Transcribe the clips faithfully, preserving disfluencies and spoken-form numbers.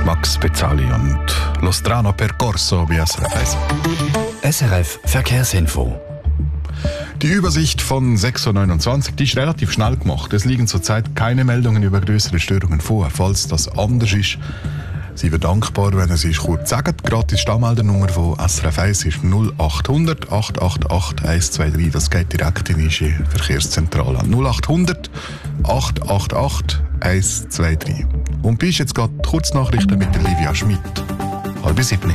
Max Pezzali und Lo strano percorso bei S R F eins. S R F Verkehrsinfo. Die Übersicht von sechs Uhr neunundzwanzig, die ist relativ schnell gemacht. Es liegen zurzeit keine Meldungen über größere Störungen vor. Falls das anders ist, sind wir dankbar, wenn ihr es uns kurz sagt. Gratis Stammmeldernummer von S R F eins ist null acht hundert acht acht acht eins zwei drei. Das geht direkt in die Verkehrszentrale an. null acht hundert acht acht acht eins zwei drei. Und bis jetzt gerade Kurznachrichten mit der Livia Schmidt. Halb sieben.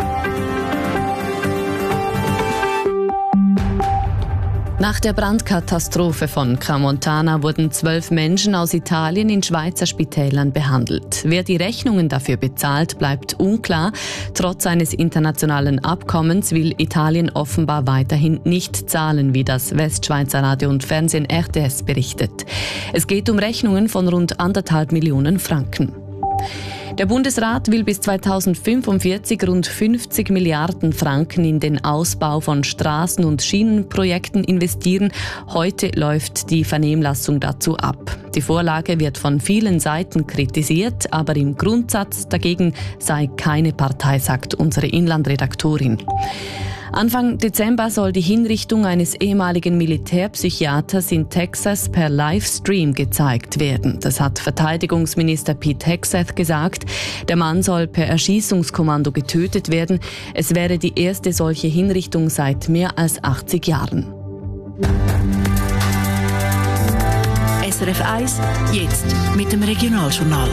Nach der Brandkatastrophe von Crans-Montana wurden zwölf Menschen aus Italien in Schweizer Spitälern behandelt. Wer die Rechnungen dafür bezahlt, bleibt unklar. Trotz eines internationalen Abkommens will Italien offenbar weiterhin nicht zahlen, wie das Westschweizer Radio und Fernsehen R T S berichtet. Es geht um Rechnungen von rund anderthalb Millionen Franken. Der Bundesrat will bis zweitausendfünfundvierzig rund fünfzig Milliarden Franken in den Ausbau von Straßen- und Schienenprojekten investieren. Heute läuft die Vernehmlassung dazu ab. Die Vorlage wird von vielen Seiten kritisiert, aber im Grundsatz dagegen sei keine Partei, sagt unsere Inlandredaktorin. Anfang Dezember soll die Hinrichtung eines ehemaligen Militärpsychiaters in Texas per Livestream gezeigt werden. Das hat Verteidigungsminister Pete Hegseth gesagt. Der Mann soll per Erschießungskommando getötet werden. Es wäre die erste solche Hinrichtung seit mehr als achtzig Jahren. S R F eins, jetzt mit dem Regionaljournal.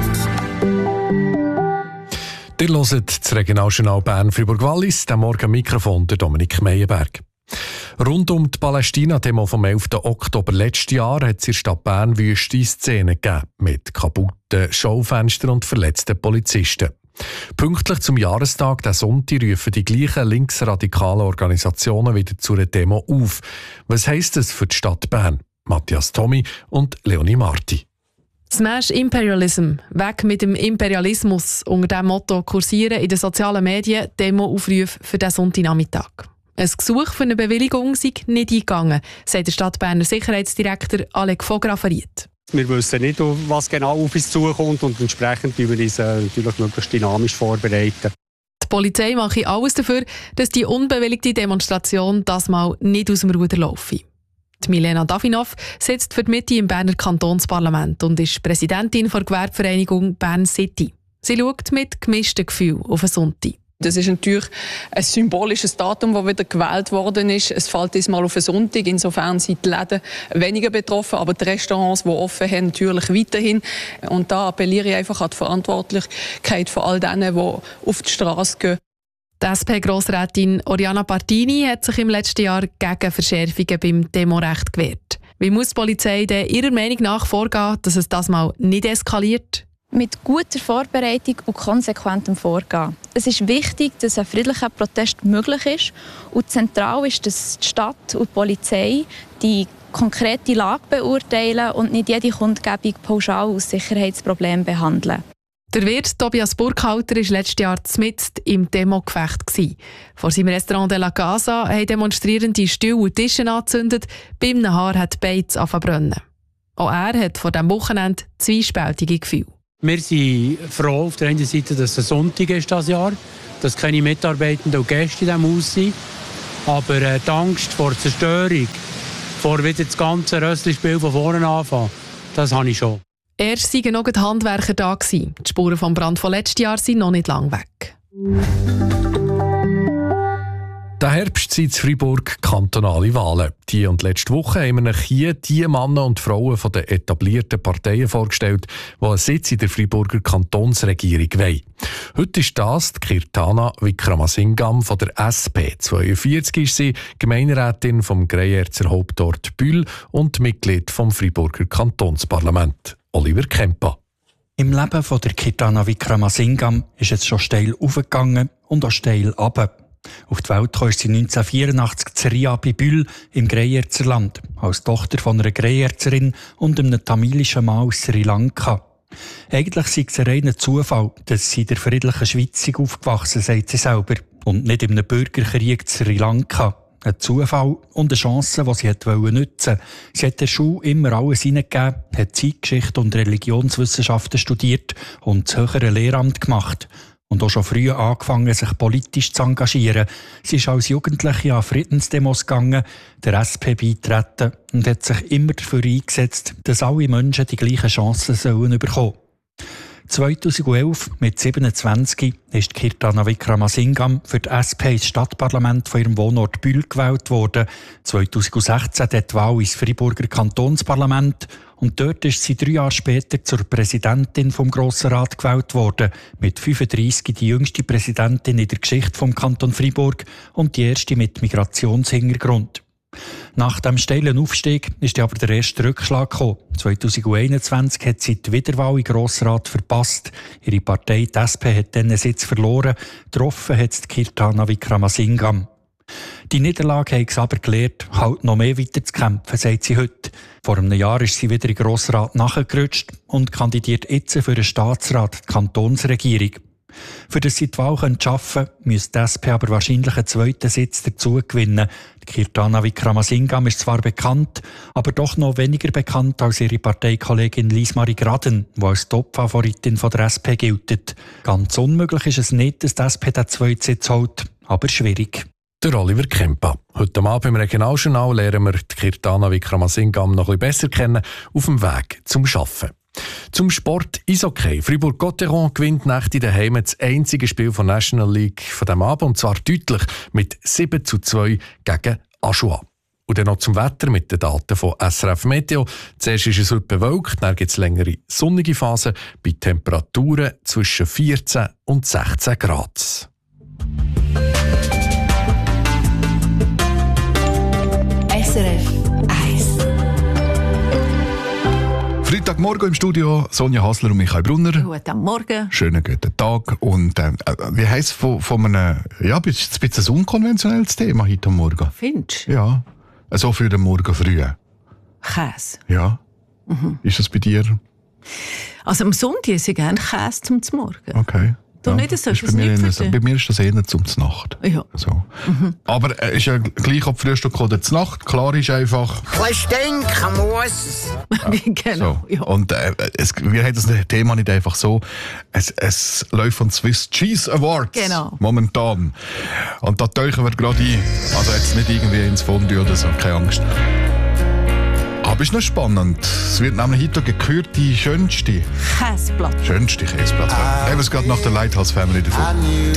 Ihr hört das Regionaljournal Bern-Fribourg-Wallis, am Morgen am Mikrofon der Dominik Meyerberg. Rund um die Palästina-Demo vom elften Oktober letzten Jahr hat es in der Stadt Bern wüste Szenen gegeben, mit kaputten Schaufenstern und verletzten Polizisten. Pünktlich zum Jahrestag, der Sonntag, rufen die gleichen linksradikalen Organisationen wieder zu einer Demo auf. Was heisst das für die Stadt Bern? Matthias Tommy und Leonie Marti. Smash Imperialism, weg mit dem Imperialismus. Unter diesem Motto kursieren in den sozialen Medien Demo-Aufrufe für diesen Sonntagnachmittag. Ein Gesuch für eine Bewilligung sei nicht eingegangen, sagt der Stadtberner Sicherheitsdirektor Alec Vograferiet. Wir wissen nicht, was genau auf uns zukommt und entsprechend müssen wir uns natürlich möglichst dynamisch vorbereiten. Die Polizei mache alles dafür, dass die unbewilligte Demonstration das Mal nicht aus dem Ruder laufe. Die Milena Davinov sitzt für die Mitte im Berner Kantonsparlament und ist Präsidentin der Gewerbevereinigung Bern City. Sie schaut mit gemischten Gefühlen auf den Sonntag. Das ist natürlich ein symbolisches Datum, das wieder gewählt worden ist. Es fällt diesmal auf einen Sonntag. Insofern sind die Läden weniger betroffen, aber die Restaurants, die offen haben, natürlich weiterhin. Und da appelliere ich einfach an die Verantwortlichkeit von all denen, die auf die Straße gehen. Die S P-Grossrätin Oriana Partini hat sich im letzten Jahr gegen Verschärfungen beim Demorecht gewehrt. Wie muss die Polizei denn ihrer Meinung nach vorgehen, dass es das mal nicht eskaliert? Mit guter Vorbereitung und konsequentem Vorgehen. Es ist wichtig, dass ein friedlicher Protest möglich ist. Und zentral ist, dass die Stadt und die Polizei die konkrete Lage beurteilen und nicht jede Kundgebung pauschal als Sicherheitsproblem behandeln. Der Wirt Tobias Burkhalter war letztes Jahr mitten im Demogefecht. Vor seinem Restaurant de la Casa haben Demonstrierende Stühle und Tische angezündet, bei einem Haar hat die Beiz angefangen. Auch er hat vor diesem Wochenende zwiespältige Gefühle. Wir sind froh auf der einen Seite, dass es Sonntag ist dieses Jahr, dass keine Mitarbeitenden und Gäste in diesem Haus sind. Aber äh, die Angst vor Zerstörung, vor wieder das ganze Rösslispiel von vorne anfangen, das habe ich schon. Erst waren noch die Handwerker da. Die Spuren vom Brand von letztes Jahr sind noch nicht lang weg. Der Herbst sind in Freiburg kantonale Wahlen. Die und letzte Woche haben wir hier die Männer und Frauen von den etablierten Parteien vorgestellt, die einen Sitz in der Freiburger Kantonsregierung wollen. Heute ist das die Kirtana Wickramasingam von der S P. zweiundvierzig ist sie Gemeinderätin vom Greyerzer Hauptort Bühl und Mitglied vom Freiburger Kantonsparlament. Oliver Kempa. Im Leben von der Kirtana Wickramasingam ist es schon steil aufgegangen und auch steil runter. Auf die Welt kam sie neunzehnhundertvierundachtzig zu Ria bei Bühl im Greyerzer Land, als Tochter von einer Greyerzerin und einem tamilischen Mann aus Sri Lanka. Eigentlich sei es ein reiner Zufall, dass sie in der friedlichen Schweiz aufgewachsen, sagt sie selber, und nicht in einem Bürgerkrieg zu Sri Lanka. Ein Zufall und eine Chance, die sie nutzen wollte. Sie hat der Schule immer alles hineingegeben, hat Zeitgeschichte und Religionswissenschaften studiert und das höhere Lehramt gemacht. Und auch schon früh angefangen, sich politisch zu engagieren. Sie ist als Jugendliche an Friedensdemos gegangen, der S P beitreten und hat sich immer dafür eingesetzt, dass alle Menschen die gleichen Chancen sollen bekommen. zweitausendelf, mit siebenundzwanzig, ist Kirtana Wickramasingam für die S P ins Stadtparlament von ihrem Wohnort Bühl gewählt worden. zweitausendsechzehn die Wahl ins Freiburger Kantonsparlament und dort ist sie drei Jahre später zur Präsidentin vom Grossen Rat gewählt worden. Mit fünfunddreissig die jüngste Präsidentin in der Geschichte vom Kanton Freiburg und die erste mit Migrationshintergrund. Nach dem steilen Aufstieg ist aber der erste Rückschlag gekommen. zweitausendeinundzwanzig hat sie die Wiederwahl im Grossrat verpasst. Ihre Partei, die S P, hat dann einen Sitz verloren. Getroffen hat es Kirtana Wickramasingam. Die Niederlage hat sie aber gelehrt, halt noch mehr weiterzukämpfen, sagt sie heute. Vor einem Jahr ist sie wieder im Grossrat nachgerutscht und kandidiert jetzt für den Staatsrat, die Kantonsregierung. Für das sie die Wahl schaffen können, müsste die S P aber wahrscheinlich einen zweiten Sitz dazu gewinnen. Kirtana Wickramasingam ist zwar bekannt, aber doch noch weniger bekannt als ihre Parteikollegin Liesmarie Graden, die als Top-Favoritin der S P gilt. Ganz unmöglich ist es nicht, dass die S P den zweiten Sitz holt, aber schwierig. Der Oliver Kempa. Heute Abend im Regionaljournal lernen wir die Kirtana Wickramasingam noch ein bisschen besser kennen, auf dem Weg zum Arbeiten. Zum Sport Eishockey. Fribourg-Gotteron gewinnt Nächte daheim das einzige Spiel von National League von diesem Abend, und zwar deutlich mit sieben zu zwei gegen Aschua. Und dann noch zum Wetter mit den Daten von S R F Meteo. Zuerst ist es heute bewölkt, dann gibt es längere sonnige Phasen bei Temperaturen zwischen vierzehn und sechzehn Grad. S R F eins. Freitagmorgen im Studio Sonja Hasler und Michael Brunner. Guten Morgen. Schönen guten Tag. Und äh, wie heisst es von, von einem, ja, ein bisschen ein unkonventionelles Thema heute Morgen? Findest du? Ja, so für den Morgen früh. Käse. Ja. Mhm. Ist das bei dir? Also am Sonntag esse ich gerne Käse zum Morgen. Okay. Du ja, nicht, das ist bei, mir in, bei mir ist das eher zum Nacht. Ja. So. Mhm. Aber es äh, ist ja gleich ob Frühstück oder zur Nacht. Klar ist einfach... Ein Stinken muss es. Genau. So. Ja. Und äh, es, wir haben das Thema nicht einfach so. Es, es läuft von Swiss Cheese Awards. Genau. Momentan. Und da tauchen wir gerade ein. Also jetzt nicht irgendwie ins Fondue oder so, keine Angst. Aber es ist noch spannend. Es wird nämlich heute gekürt die schönste Käseplatte. Schönste Käseplatte. Eben gerade nach der Lighthouse Family davon.